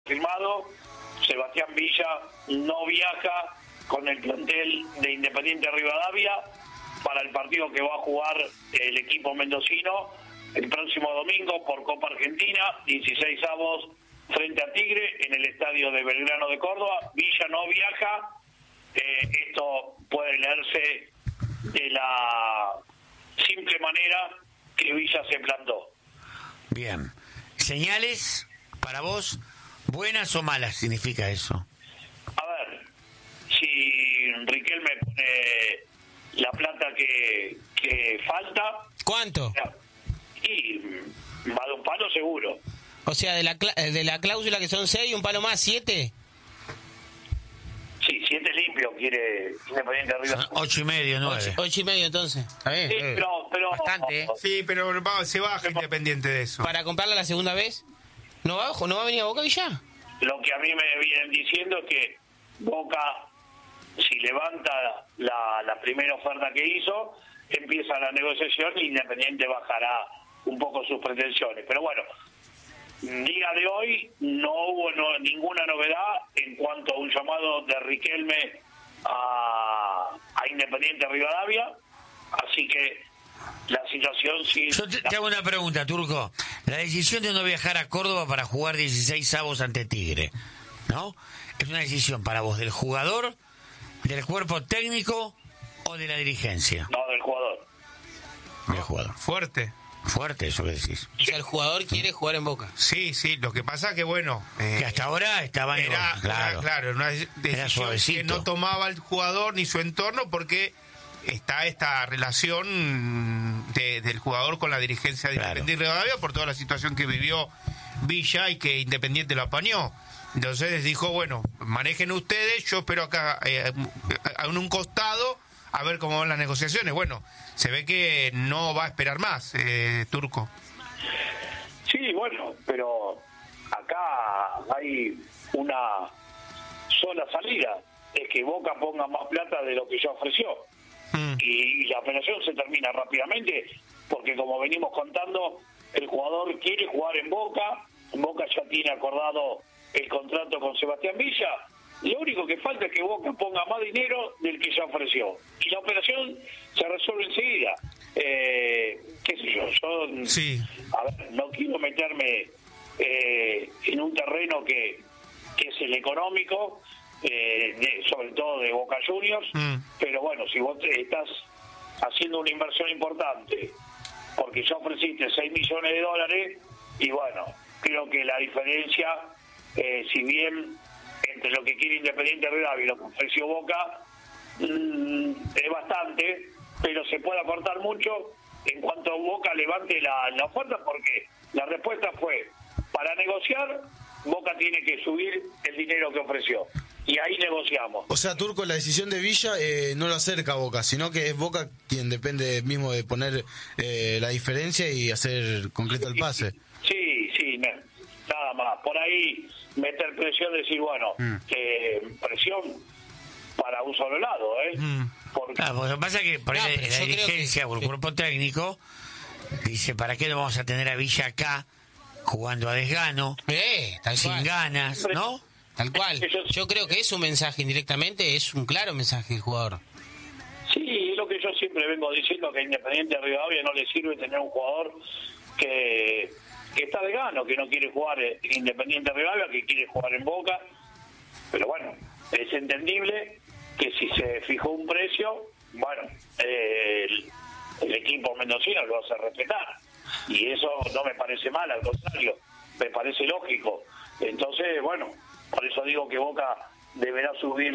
firmado. Sebastián Villa no viaja con el plantel de Independiente Rivadavia para el partido que va a jugar el equipo mendocino el próximo domingo por Copa Argentina, 16avos frente a Tigre en el estadio de Belgrano de Córdoba. Villa no viaja. Esto puede leerse de la simple manera que Villa se plantó. Bien. ¿Señales para vos, buenas o malas, significa eso? A ver, si Riquelme pone la plata que falta... ¿Cuánto? Y va de un palo seguro. O sea, de la cláusula que son 6, un palo más, 7. Sí, 7 limpio quiere Independiente arriba. 8,5, 9. 8,5 entonces. Está bien. Sí, pero bastante. Sí, pero se baja Independiente de eso. ¿Para comprarla la segunda vez? ¿No va a venir a Boca, Villa? Lo que a mí me vienen diciendo es que Boca, si levanta la primera oferta que hizo, empieza la negociación y Independiente bajará un poco sus pretensiones. Pero bueno, día de hoy no hubo ninguna novedad en cuanto a un llamado de Riquelme a Independiente Rivadavia, así que la situación sí... Yo te hago una pregunta, Turco. La decisión de no viajar a Córdoba para jugar 16avos ante Tigre, ¿no? ¿Es una decisión para vos del jugador, del cuerpo técnico o de la dirigencia? No, del jugador. Del jugador. Fuerte eso que decís. O sea, el jugador quiere jugar en Boca. Sí, lo que pasa que bueno... que hasta ahora estaba claro, una decisión que no tomaba el jugador ni su entorno porque está esta relación del jugador con la dirigencia de Independiente Rivadavia por toda la situación que vivió Villa y que Independiente lo apañó. Entonces dijo, bueno, manejen ustedes, yo espero acá en un costado a ver cómo van las negociaciones. Bueno, se ve que no va a esperar más, Turco. Sí, bueno, pero acá hay una sola salida, es que Boca ponga más plata de lo que ya ofreció. Y la operación se termina rápidamente, porque como venimos contando, el jugador quiere jugar en Boca ya tiene acordado el contrato con Sebastián Villa. Lo único que falta es que Boca ponga más dinero del que ya ofreció. Y la operación se resuelve enseguida. ¿Qué sé yo? Sí. A ver, no quiero meterme en un terreno que es el económico, sobre todo de Boca Juniors, pero bueno, si vos estás haciendo una inversión importante, porque ya ofreciste $6 millones, y bueno, creo que la diferencia, si bien entre lo que quiere Independiente Rivadavia y lo que ofreció Boca es bastante, pero se puede aportar mucho en cuanto Boca levante la oferta, porque la respuesta fue, para negociar, Boca tiene que subir el dinero que ofreció. Y ahí negociamos. O sea, Turco, la decisión de Villa no lo acerca a Boca, sino que es Boca quien depende mismo de poner la diferencia y hacer concreto el pase. Sí, nada más. Por ahí meter presión, decir, bueno, presión para un solo lado, Porque... Lo que pasa es que por ahí la dirigencia o el cuerpo técnico dice, ¿para qué no vamos a tener a Villa acá jugando a desgano, sin ganas, ¿no? Tal cual. Yo creo que es un mensaje indirectamente, es un claro mensaje del jugador. Sí, es lo que yo siempre vengo diciendo, que a Independiente Rivadavia no le sirve tener un jugador que está de gano, que no quiere jugar en Independiente Rivadavia, que quiere jugar en Boca. Pero bueno, es entendible que si se fijó un precio, bueno, el equipo mendocino lo hace respetar. Y eso no me parece mal, al contrario, me parece lógico. Entonces, bueno, por eso digo que Boca deberá subir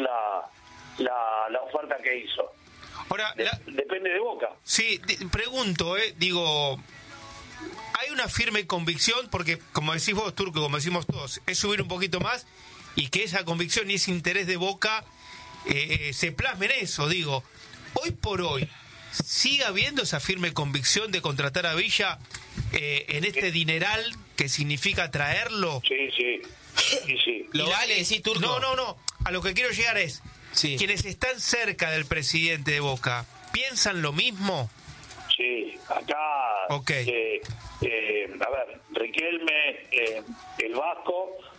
la oferta que hizo. Ahora, depende de Boca. Sí, pregunto, digo, hay una firme convicción, porque como decís vos, Turco, como decimos todos, es subir un poquito más y que esa convicción y ese interés de Boca se plasme en eso, digo. Hoy por hoy, ¿sigue habiendo esa firme convicción de contratar a Villa en este dineral que significa traerlo? Sí. ¿Lo vale decir, Turco? No. A lo que quiero llegar es, quienes están cerca del presidente de Boca, ¿piensan lo mismo? Sí, acá... Okay. a ver, Riquelme, el Vasco,